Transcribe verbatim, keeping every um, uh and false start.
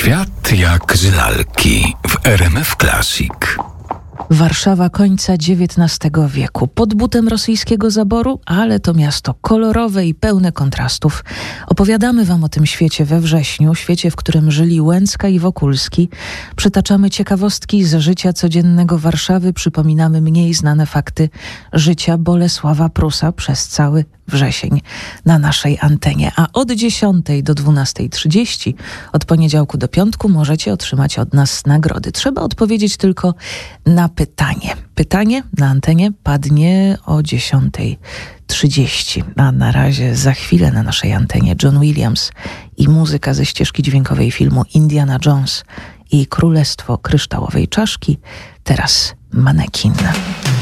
Świat jak z lalki w R M F Classic. Warszawa końca dziewiętnastego wieku. Pod butem rosyjskiego zaboru, ale to miasto kolorowe i pełne kontrastów. Opowiadamy wam o tym świecie we wrześniu, świecie, w którym żyli Łęcka i Wokulski. Przytaczamy ciekawostki z życia codziennego Warszawy, przypominamy mniej znane fakty życia Bolesława Prusa przez cały wrzesień na naszej antenie. A od dziesiątej do dwunastej trzydzieści, od poniedziałku do piątku, możecie otrzymać od nas nagrody. Trzeba odpowiedzieć tylko na pytanie. Pytanie na antenie padnie o dziesiątej trzydzieści. A na razie za chwilę na naszej antenie John Williams i muzyka ze ścieżki dźwiękowej filmu Indiana Jones i Królestwo Kryształowej Czaszki. Teraz Manekin.